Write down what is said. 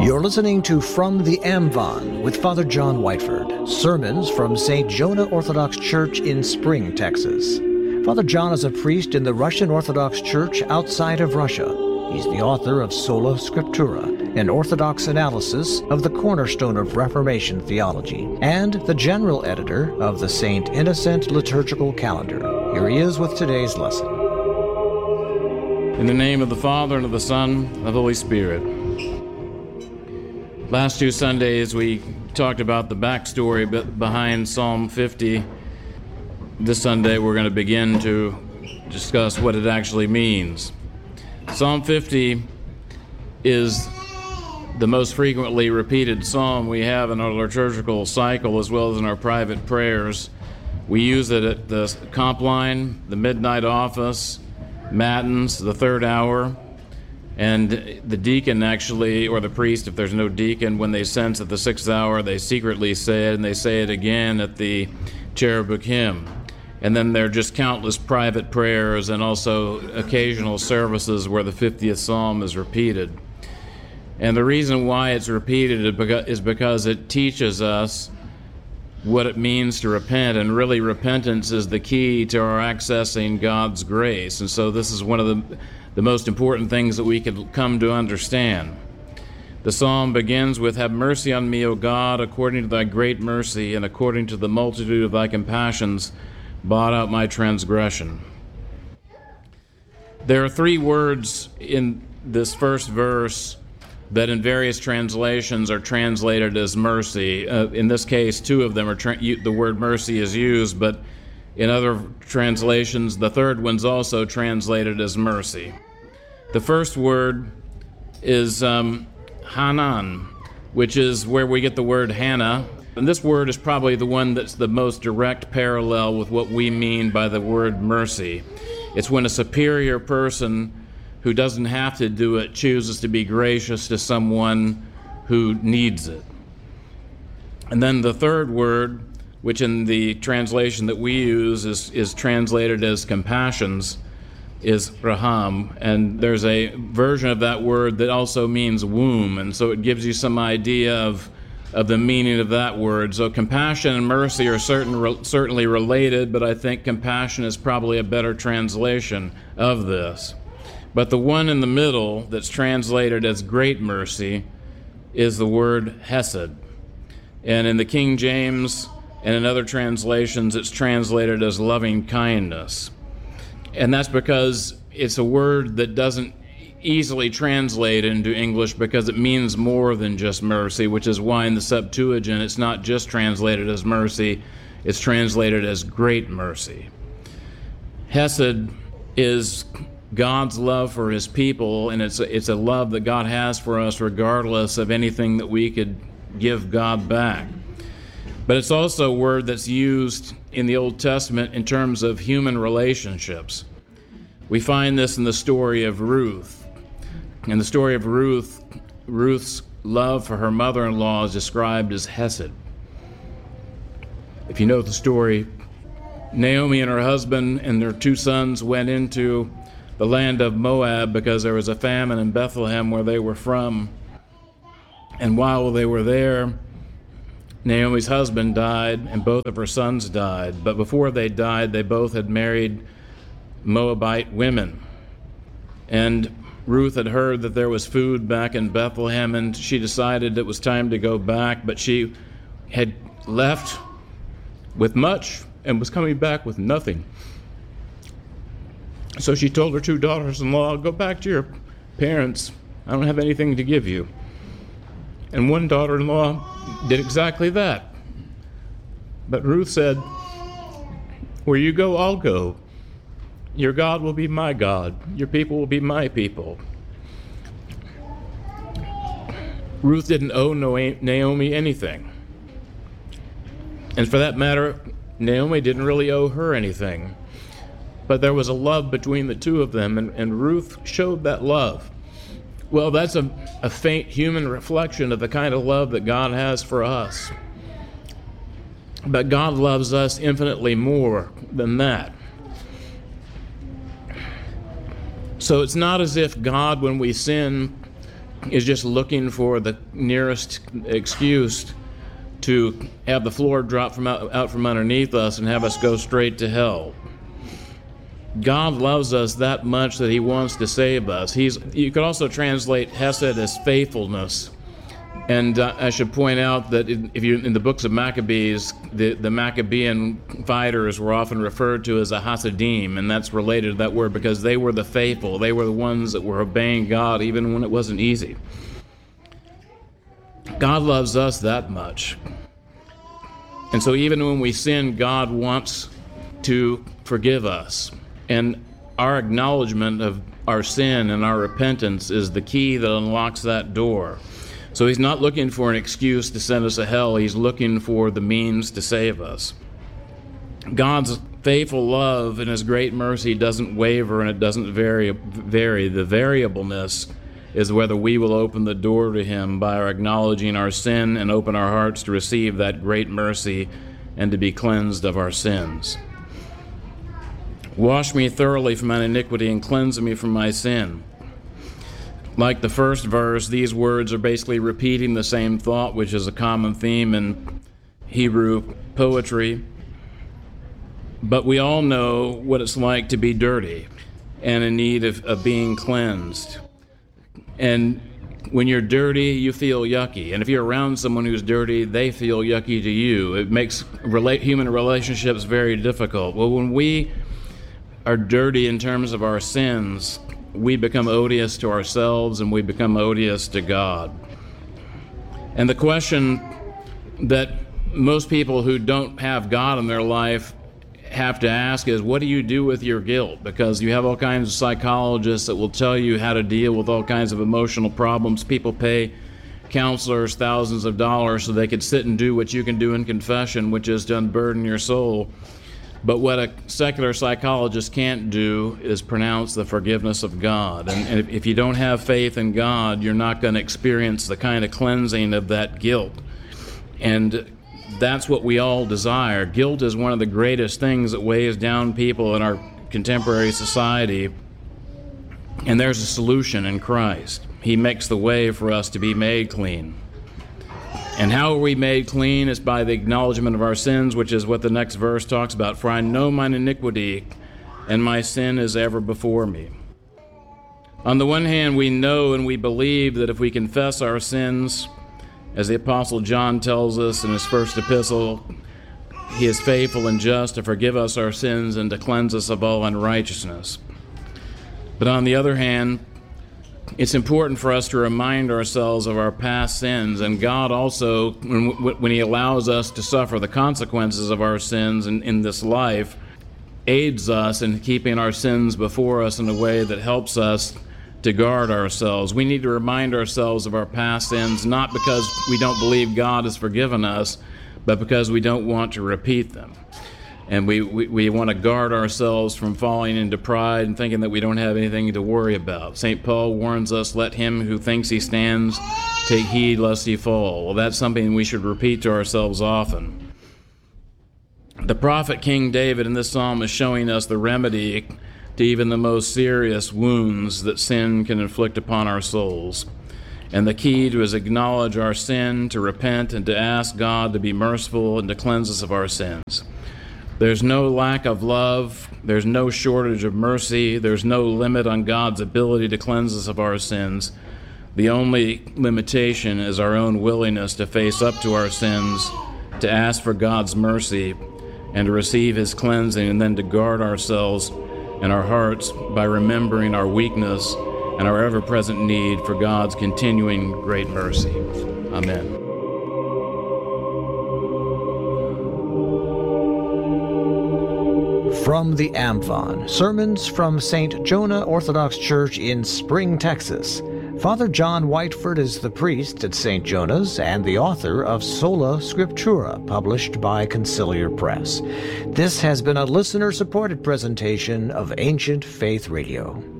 You're listening to From the Amvon with Father John Whiteford, sermons from St. Jonah Orthodox Church in Spring, Texas. Father John is a priest in the Russian Orthodox Church outside of Russia. He's the author of Sola Scriptura, an Orthodox analysis of the cornerstone of Reformation theology, and the general editor of the St. Innocent Liturgical Calendar. Here he is with today's lesson. In the name of the Father, and of the Son, and of the Holy Spirit. Last two Sundays we talked about the backstory behind Psalm 50. This Sunday we're going to begin to discuss what it actually means. Psalm 50 is the most frequently repeated psalm we have in our liturgical cycle as well as in our private prayers. We use it at the Compline, the midnight office, Matins, the third hour, and the deacon actually, or the priest if there's no deacon, when they sense at the sixth hour, they secretly say it, and they say it again at the cherubic hymn. And then there are just countless private prayers and also occasional services where the 50th Psalm is repeated. And the reason why it's repeated is because it teaches us what it means to repent, and really repentance is the key to our accessing God's grace. And so this is one of the most important things that we could come to understand. The psalm begins with, "Have mercy on me, O God, according to thy great mercy, and according to the multitude of thy compassions, blot out my transgression." There are three words in this first verse that in various translations are translated as mercy. In this case, two of them the word mercy is used, but in other translations, the third one's also translated as mercy. The first word is Hanan, which is where we get the word Hannah. And this word is probably the one that's the most direct parallel with what we mean by the word mercy. It's when a superior person who doesn't have to do it chooses to be gracious to someone who needs it. And then the third word, which in the translation that we use is translated as compassions, is raham. And there's a version of that word that also means womb, and so it gives you some idea of the meaning of that word. So compassion and mercy are certainly related, but I think compassion is probably a better translation of this. But the one in the middle that's translated as great mercy is the word hesed. And in the King James and in other translations, it's translated as loving kindness. And that's because it's a word that doesn't easily translate into English because it means more than just mercy, which is why in the Septuagint it's not just translated as mercy, it's translated as great mercy. Hesed is God's love for his people, and it's a love that God has for us regardless of anything that we could give God back. But it's also a word that's used in the Old Testament in terms of human relationships. We find this in the story of Ruth. In the story of Ruth, Ruth's love for her mother-in-law is described as hesed. If you know the story, Naomi and her husband and their two sons went into the land of Moab because there was a famine in Bethlehem where they were from. And while they were there, Naomi's husband died and both of her sons died. But before they died, they both had married Moabite women. And Ruth had heard that there was food back in Bethlehem, and she decided it was time to go back, but she had left with much and was coming back with nothing. So she told her two daughters-in-law, "Go back to your parents. I don't have anything to give you." And one daughter-in-law did exactly that. But Ruth said, "Where you go, I'll go. Your God will be my God. Your people will be my people." Ruth didn't owe Naomi anything. And for that matter, Naomi didn't really owe her anything. But there was a love between the two of them, and Ruth showed that love. Well, that's a faint human reflection of the kind of love that God has for us. But God loves us infinitely more than that. So it's not as if God, when we sin, is just looking for the nearest excuse to have the floor drop out from underneath us and have us go straight to hell. God loves us that much that he wants to save us. You could also translate hesed as faithfulness. And I should point out that if you're in the books of Maccabees, the Maccabean fighters were often referred to as a Hasidim, and that's related to that word because they were the faithful. They were the ones that were obeying God even when it wasn't easy. God loves us that much. And so even when we sin, God wants to forgive us. And our acknowledgement of our sin and our repentance is the key that unlocks that door. So he's not looking for an excuse to send us to hell. He's looking for the means to save us. God's faithful love and his great mercy doesn't waver and it doesn't vary. The variableness is whether we will open the door to him by our acknowledging our sin and open our hearts to receive that great mercy and to be cleansed of our sins. Wash me thoroughly from my iniquity and cleanse me from my sin. Like the first verse, these words are basically repeating the same thought, which is a common theme in Hebrew poetry. But we all know what it's like to be dirty and in need of being cleansed. And when you're dirty, you feel yucky. And if you're around someone who's dirty, they feel yucky to you. It makes human relationships very difficult. Well, when we are dirty in terms of our sins, we become odious to ourselves and we become odious to God. And the question that most people who don't have God in their life have to ask is, what do you do with your guilt? Because you have all kinds of psychologists that will tell you how to deal with all kinds of emotional problems. People pay counselors thousands of dollars so they could sit and do what you can do in confession, which is to unburden your soul. But what a secular psychologist can't do is pronounce the forgiveness of God. And if you don't have faith in God, you're not going to experience the kind of cleansing of that guilt. And that's what we all desire. Guilt is one of the greatest things that weighs down people in our contemporary society. And there's a solution in Christ. He makes the way for us to be made clean. And how are we made clean? It's by the acknowledgement of our sins, which is what the next verse talks about. For I know mine iniquity, and my sin is ever before me. On the one hand, we know and we believe that if we confess our sins, as the Apostle John tells us in his first epistle, he is faithful and just to forgive us our sins and to cleanse us of all unrighteousness. But on the other hand, it's important for us to remind ourselves of our past sins, and God also, when he allows us to suffer the consequences of our sins in this life, aids us in keeping our sins before us in a way that helps us to guard ourselves. We need to remind ourselves of our past sins, not because we don't believe God has forgiven us, but because we don't want to repeat them. And we want to guard ourselves from falling into pride and thinking that we don't have anything to worry about. St. Paul warns us, let him who thinks he stands take heed lest he fall. Well, that's something we should repeat to ourselves often. The prophet King David in this psalm is showing us the remedy to even the most serious wounds that sin can inflict upon our souls. And the key to is acknowledge our sin, to repent, and to ask God to be merciful and to cleanse us of our sins. There's no lack of love, there's no shortage of mercy, there's no limit on God's ability to cleanse us of our sins. The only limitation is our own willingness to face up to our sins, to ask for God's mercy, and to receive his cleansing, and then to guard ourselves and our hearts by remembering our weakness and our ever-present need for God's continuing great mercy. Amen. From the Amvon, sermons from St. Jonah Orthodox Church in Spring, Texas. Father John Whiteford is the priest at St. Jonah's and the author of Sola Scriptura, published by Conciliar Press. This has been a listener-supported presentation of Ancient Faith Radio.